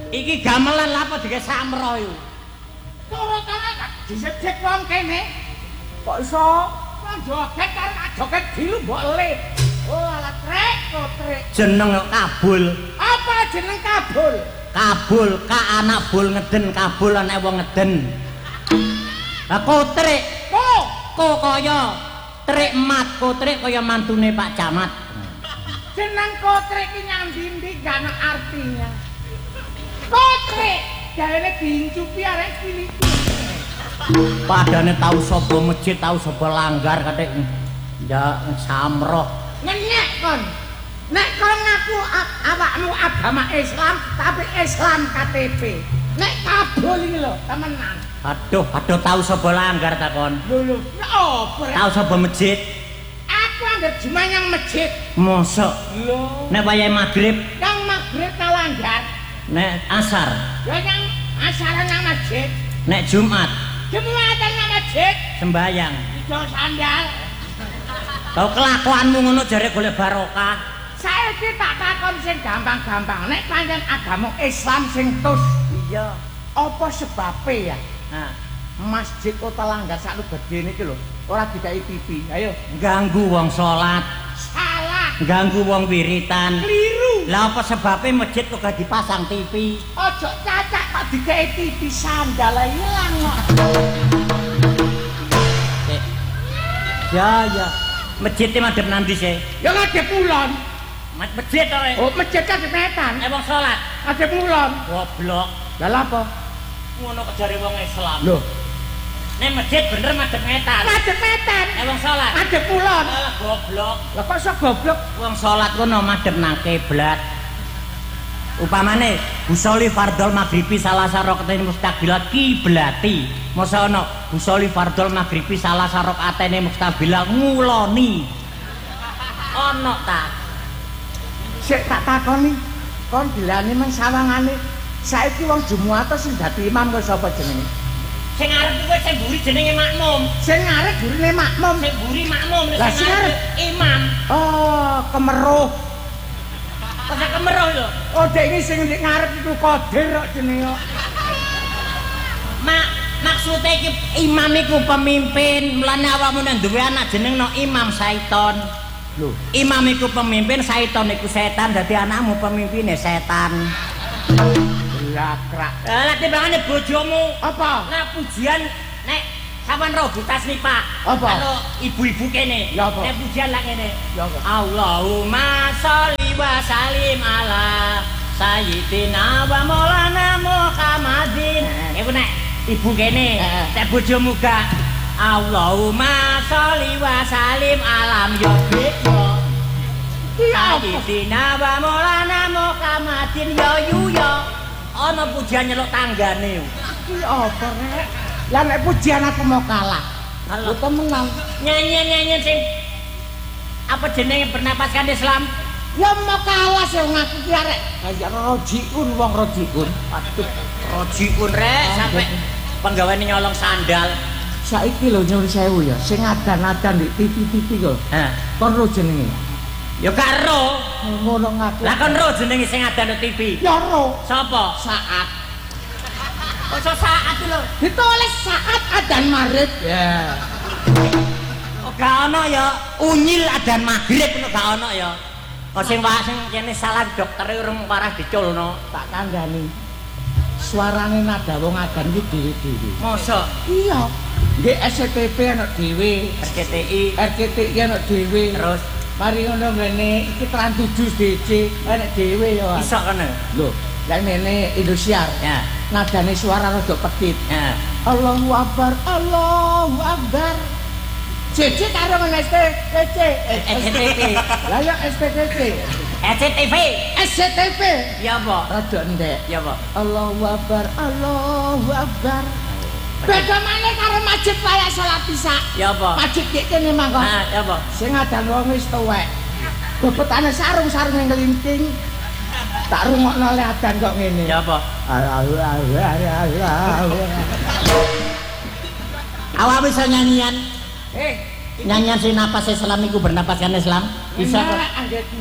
Iki gamelan lha apa dike samro iku? Turut-turut disejek wong kene. Kok iso joget karo joget dilu mbok le. Oh ala trek kok trek. Jeneng kabul. Apa jeneng kabul? Kabul ka anak bul ngeden kabul ana wong ngeden. Lah kotrik. Ko kaya trik mat kotrik kaya mantune Pak Camat. Jeneng kotrik ki nyandi-ndi gak ana artinya. Kotrik gaene diincupi arek cilik. Padane tau sapa masjid tau sapa langgar kathik ya samroh. Nenek kon. Nek kon ngaku awakmu agama Islam tapi Islam KTP. Nek kabul iki lho temenan. Aduh tau sapa langgar takon. Lho opo? Tau sapa masjid? Aku anggere jumanyang masjid. Mosok. Lho. Nek wayahe magrib, Yang magrib nang langgar. nek asar, Ya yang asaran nang masjid. nek Jumat, Jumatan nang masjid. sembayang. Ijo sandal. Kau kelakuanmu ngono jare golek barokah. Saiki tak takon sing gampang-gampang. Nek pancen agama Islam sing tus. Iya. Apa sebabe ya? Nah, Masjid Kota Langgar sakno gedene iki lho, ora dikai TV. Ayo, ganggu wong salat, salah, ganggu wong wiritan. keliru. Lah apa sebabnya masjid kok gak dipasang TV? Ojo cacak kok dikai TV sandal ilang kok. Ya. Masjidnya madhep nanti sih. Ya ngadep kulon. Masjid to. Oh, masjid kadep netan. Wong salat. Ngadep kulon. Goblok. Lah lha apa? Ngono kejare wong Islam. Loh, Nek masjid bener madhep ngetan. ngadep netan. Wong salat. Ngadep kulon. Alah goblok. Lah kok iso goblok? Wong salat kono madhep nang kiblat. Upamane busoli fardhol maghribi salah sarakatain mustaqbilat kiblati. Mosok ana busoli fardhol maghribi salah sarakatain mustaqbilat nguloni. Ana ta? Sik tak takoni. Kon dilani men sawangane. Saiki wong Jumat sing dadi imam kok sapa jenenge? Sing arep kuwi sing mburi jenenge makmum. Sing arep gurine makmum. Sing mburi makmum Lah sing arep imam. Oh, kemeruh. Kok sak kemeruh lho. Oh, dek iki sing ndek ngarep iku kodir kok jenenge. Maksudnya iki imam iku pemimpin, mulane awakmu nek duwe anak jeneng no Imam Saiton. Lho, Imam iku pemimpin, Saiton iku setan, dadi anakmu pemimpine setan. lakrak. Lah timbangane bojomu Apa? nah pujian nek sampean ro butas nih Pak. Apa? Karo ibu-ibu kene. Ya apa? Nek pujian lak ngene. Ya apa? Allahumma sholli wa sallim ala sayyidina wa maulana Muhammadin. Iku nek ibu kene, nek bojomu gak Allahumma sholli wa sallim alam ya beko. Sayyidina wa maulana Muhammadin ya yo. Ana pujian nyeluk tanggane. Iki apa rek? Lah nek pujian aku mau kalah. Aku temenan. Nyanyi sing apa jenenge bernapaskan Islam? Ya mau kalah sing ngaku ki arek. Kaya rojiun wong rojiun. Aduh, rojiun rek sampai penggaweane nyolong sandal. Saiki lho nyuwun sewu ya, sing adan-adan di TV kok. Hah. Kon ro jenenge. Ya gak ro. Ngono ngaku. Lah kon ro jenenge sing adan di TV. Ya ro. Sapa? Saat. Kok saat lho. Ditulis saat adan maghrib. Ya. Oh gak ono ya unyil adan maghrib ngono gak ono ya. Kok sing kene salah dokter urung parah diculno. Tak kandhani. Suarane nada wong adan iki dhewe-dhewe. Mosok Iya. Nggih SCTV ana dhewe, RCTI RCTI ana dhewe. terus Mari ngono ngene iki Trans 7 DC ana dhewe ya. iso kene. Lho, lan ngene Indosiar. Ya. Nadane suara rada pedhit. Ya. Allahu Akbar, Allahu Akbar. Cece karo ngene STTC. SCTV. Lah ya STTC. RCTV. SCTV. Ya apa? Rada ndek. Ya apa? Allahu Akbar, Allahu Akbar. Beda maneh karo masjid kaya salat isya. Ya apa? Masjid iki kene mangko. Nah, ya apa? Sing adan wong wis tuwek. Bebetane sarung-sarung ngelingking. Tak rungokno le adan kok ngene. Ya apa? Awak bisa nyanyian? Nyanyian si napas Islam iku bernapaskan Islam? Bisa kok? Enak,